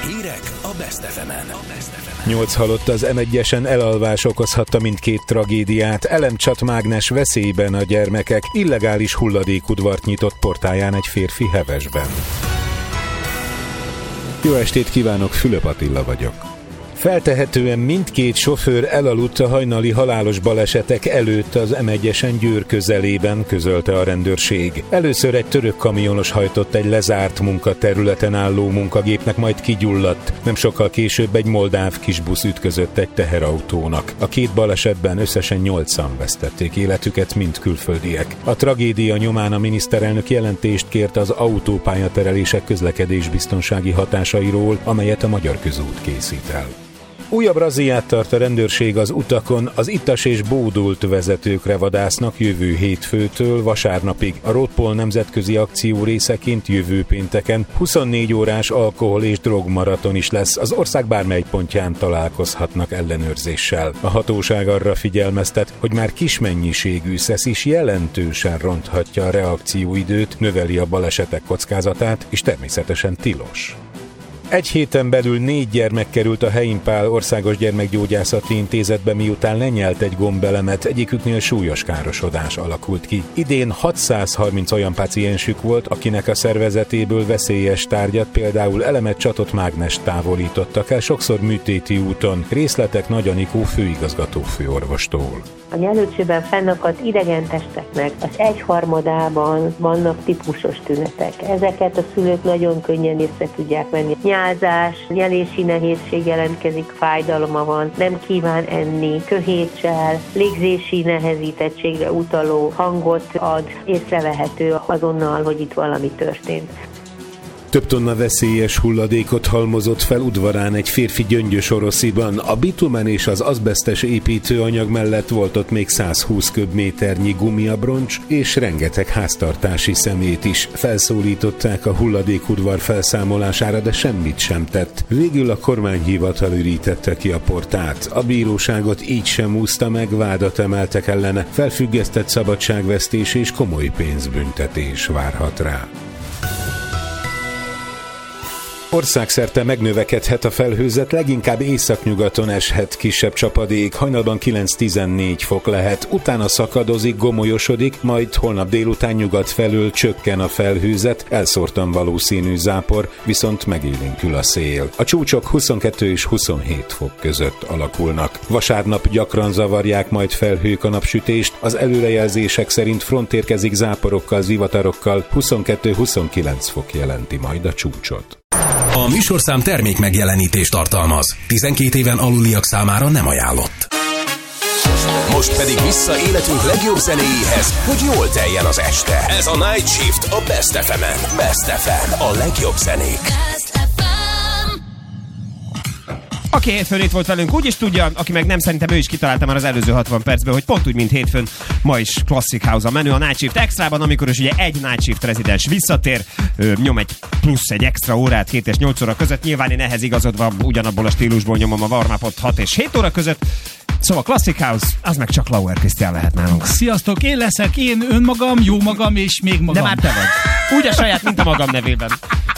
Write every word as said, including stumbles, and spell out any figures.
Hírek a Best ef emen. Nyolc halott az em egyesen elalvás okozhatta mindkét tragédiát. Elemcsatmágnes veszélyben a gyermekek. Illegális hulladékudvart nyitott portáján egy férfi Hevesben. Jó estét kívánok, Fülöp Attila vagyok. Feltehetően mindkét sofőr elaludt a hajnali halálos balesetek előtt az em egyesen Győr közelében, közölte a rendőrség. Először egy török kamionos hajtott egy lezárt munkaterületen álló munkagépnek, majd kigyulladt. Nem sokkal később egy moldáv kisbusz ütközött egy teherautónak. A két balesetben összesen nyolcan vesztették életüket, mind külföldiek. A tragédia nyomán a miniszterelnök jelentést kért az autópályaterelések közlekedésbiztonsági hatásairól, amelyet a Magyar Közút készít el. Újabb razziát tart a rendőrség az utakon, az ittas és bódult vezetőkre vadásznak jövő hétfőtől vasárnapig. A Roadpol nemzetközi akció részeként jövő pénteken huszonnégy órás alkohol- és drogmaraton is lesz. Az ország bármely pontján találkozhatnak ellenőrzéssel. A hatóság arra figyelmeztet, hogy már kis mennyiségű szesz is jelentősen ronthatja a reakcióidőt, növeli a balesetek kockázatát, és természetesen tilos. Egy héten belül négy gyermek került a Helyim Pál Országos Gyermekgyógyászati Intézetbe, miután lenyelt egy gombelemet, egyiküknél súlyos károsodás alakult ki. Idén hatszázharminc olyan páciensük volt, akinek a szervezetéből veszélyes tárgyat, például elemet csatott mágnest távolítottak el, sokszor műtéti úton. Részletek Nagy Anikó főigazgató főorvostól. A nyelőcsőben fennakadt idegen testeknek az egyharmadában vannak típusos tünetek. Ezeket a szülők nagyon könnyen észre tudják venni. Nyálzás, nyelési nehézség jelentkezik, fájdalma van, nem kíván enni, köhétsel, légzési nehezítettségre utaló hangot ad, észrevehető azonnal, hogy itt valami történt. Több tonna veszélyes hulladékot halmozott fel udvarán egy férfi Gyöngyös-Orosziban. A bitumen és az azbesztes építőanyag mellett volt ott még százhúsz köbméternyi gumiabroncs és rengeteg háztartási szemét is. Felszólították a hulladékudvar felszámolására, de semmit sem tett. Végül a kormányhivatal ürítette ki a portát. A bíróságot így sem úszta meg, vádat emeltek ellene. Felfüggesztett szabadságvesztés és komoly pénzbüntetés várhat rá. Országszerte megnövekedhet a felhőzet, leginkább északnyugaton eshet kisebb csapadék, hajnalban kilenc-tizennégy fok lehet, utána szakadozik, gomolyosodik, majd holnap délután nyugat felől csökken a felhőzet, elszórtan valószínű zápor, viszont megélénkül a szél. A csúcsok huszonkettő és huszonhét fok között alakulnak. Vasárnap gyakran zavarják majd felhők a napsütést, az előrejelzések szerint front érkezik záporokkal, zivatarokkal, huszonkettő-huszonkilenc fok jelenti majd a csúcsot. A műsorszám termék megjelenítést tartalmaz. tizenkét éven aluliak számára nem ajánlott. Most pedig vissza életünk legjobb zenéjéhez, hogy jól teljen az este. Ez a Night Shift a Best ef emen. Best ef em, a legjobb zenék. Aki hétfőn itt volt velünk, úgy is tudja, aki meg nem, szerintem ő is kitalálta már az előző hatvan percben, hogy pont úgy, mint hétfőn, ma is Classic House a menü a Night Shift Extrában, amikor is ugye egy Night Shift rezidens visszatér, ő, nyom egy plusz egy extra órát két és nyolc óra között, nyilván én ehhez igazodva ugyanabból a stílusból nyomom a warm-upot hat és hét óra között. Szóval Classic House, az meg csak Lauer Krisztián lehet nálunk. Sziasztok, én leszek, én önmagam, jó magam és még magam. De már te vagy. Úgy a saját, mint a magam nevében.